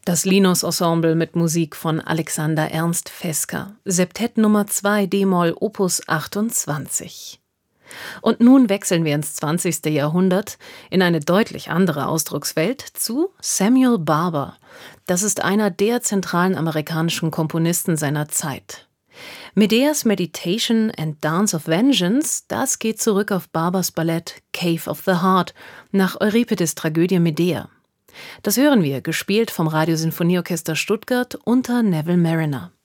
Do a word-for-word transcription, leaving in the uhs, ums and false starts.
Das Linus-Ensemble mit Musik von Alexander Ernst Fesker, Septett Nummer zwei d-Moll Opus achtundzwanzig. Und nun wechseln wir ins zwanzigste Jahrhundert, in eine deutlich andere Ausdruckswelt, zu Samuel Barber. Das ist einer der zentralen amerikanischen Komponisten seiner Zeit. Medea's Meditation and Dance of Vengeance, das geht zurück auf Barbers Ballett Cave of the Heart nach Euripides' Tragödie Medea. Das hören wir, gespielt vom Radiosinfonieorchester Stuttgart unter Neville Marriner.